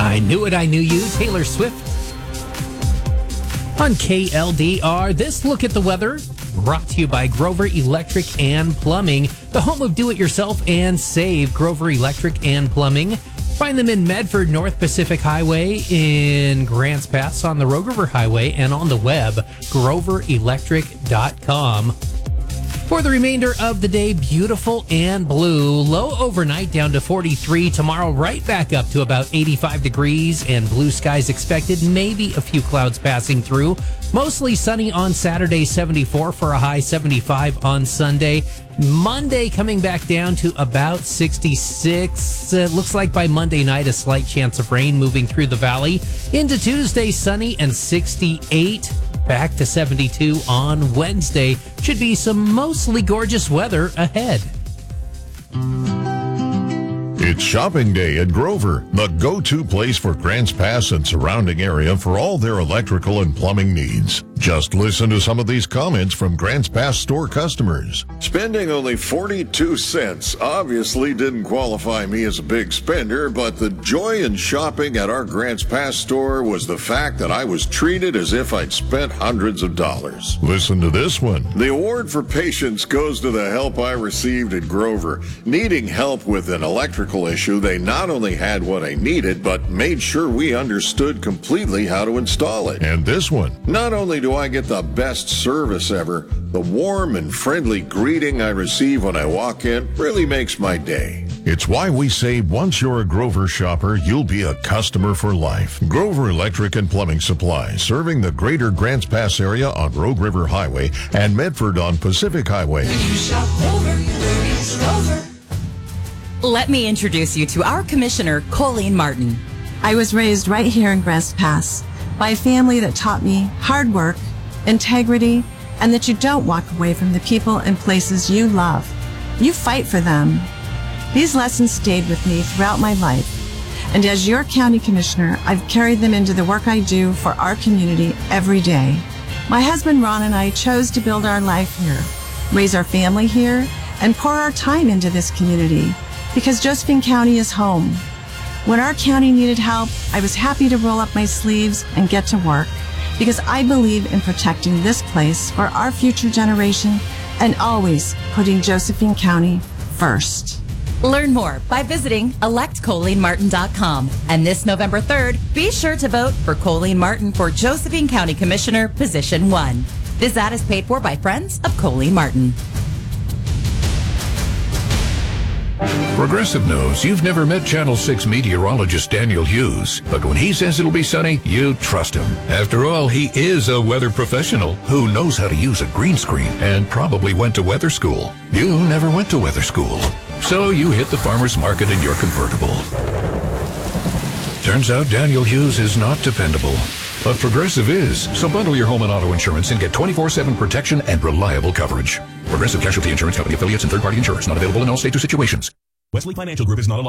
I Knew It, I Knew You, Taylor Swift. On KLDR, this look at the weather brought to you by Grover Electric and Plumbing, the home of do-it-yourself and save. Grover Electric and Plumbing. Find them in Medford, North Pacific Highway, in Grants Pass on the Rogue River Highway, and on the web, groverelectric.com. For the remainder of the day, beautiful and blue. Low overnight down to 43. Tomorrow right back up to about 85 degrees and blue skies expected. Maybe a few clouds passing through. Mostly sunny on Saturday, 74 for a high, 75 on Sunday. Monday coming back down to about 66. It looks like by Monday night, a slight chance of rain moving through the valley. Into Tuesday, sunny and 68. Back to 72 on Wednesday. Should be some mostly gorgeous weather ahead. It's shopping day at Grover, the go-to place for Grants Pass and surrounding area for all their electrical and plumbing needs. Just listen to some of these comments from Grants Pass store customers. Spending only 42 cents obviously didn't qualify me as a big spender, but the joy in shopping at our Grants Pass store was the fact that I was treated as if I'd spent hundreds of dollars. Listen to this one. The award for patience goes to the help I received at Grover. Needing help with an electrical issue, they not only had what I needed, but made sure we understood completely how to install it. And this one. Not only do I get the best service ever, the warm and friendly greeting I receive when I walk in really makes my day. It's why we say once you're a Grover shopper, you'll be a customer for life. Grover Electric and Plumbing Supply, serving the greater Grants Pass area on Rogue River Highway and Medford on Pacific Highway. When you shop Grover, it's Grover. Let me introduce you to our Commissioner, Colleen Martin. I was raised right here in Grants Pass by a family that taught me hard work, integrity, and that you don't walk away from the people and places you love. You fight for them. These lessons stayed with me throughout my life. And as your county commissioner, I've carried them into the work I do for our community every day. My husband Ron and I chose to build our life here, raise our family here, and pour our time into this community because Josephine County is home. When our county needed help, I was happy to roll up my sleeves and get to work because I believe in protecting this place for our future generation and always putting Josephine County first. Learn more by visiting electcolleenmartin.com. And this November 3rd, be sure to vote for Colleen Martin for Josephine County Commissioner, Position 1. This ad is paid for by friends of Colleen Martin. Progressive knows you've never met Channel 6 meteorologist Daniel Hughes, but when he says it'll be sunny, you trust him. After all, he is a weather professional who knows how to use a green screen and probably went to weather school. You never went to weather school, so you hit the farmer's market in your convertible. Turns out Daniel Hughes is not dependable, but Progressive is. So bundle your home and auto insurance and get 24/7 protection and reliable coverage. Progressive Casualty Insurance Company affiliates and third-party insurers not available in all states or situations. Wesley Financial Group is not a